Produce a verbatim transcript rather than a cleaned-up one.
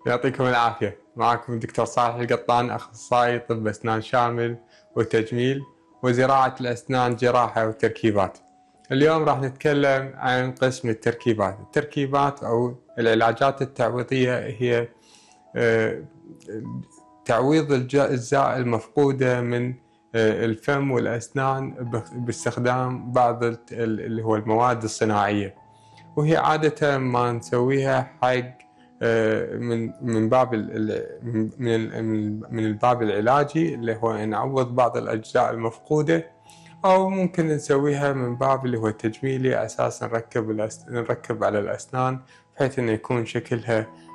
يعطيكم العافية. معكم الدكتور صالح القطان، أخصائي طب أسنان شامل وتجميل وزراعة الأسنان، جراحة وتركيبات. اليوم راح نتكلم عن قسم التركيبات. التركيبات أو العلاجات التعويضية هي آه، تعويض الأجزاء المفقودة من آه، الفم والأسنان باستخدام بعض اللي هو المواد الصناعية، وهي عادة ما نسويها حق آه، من من باب من من الباب العلاجي، اللي هو نعوض بعض الأجزاء المفقودة، أو ممكن نسويها من باب اللي هو التجميلي، أساس نركب نركب على الأسنان بحيث إنه يكون شكلها